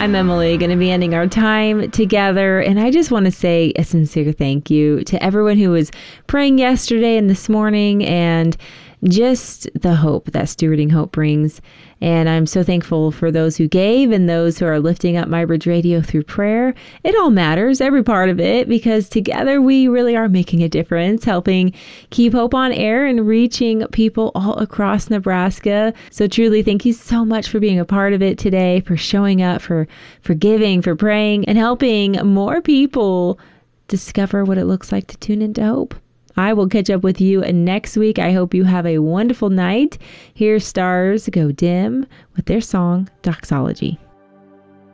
I'm Emily, going to be ending our time together. And I just want to say a sincere thank you to everyone who was praying yesterday and this morning, and just the hope that Stewarding Hope brings. And I'm so thankful for those who gave and those who are lifting up MyBridge Radio through prayer. It all matters, every part of it, because together we really are making a difference, helping keep hope on air and reaching people all across Nebraska. So truly, thank you so much for being a part of it today, for showing up, for giving, for praying, and helping more people discover what it looks like to tune into hope. I will catch up with you next week. I hope you have a wonderful night. Here's Stars Go Dim with their song, Doxology.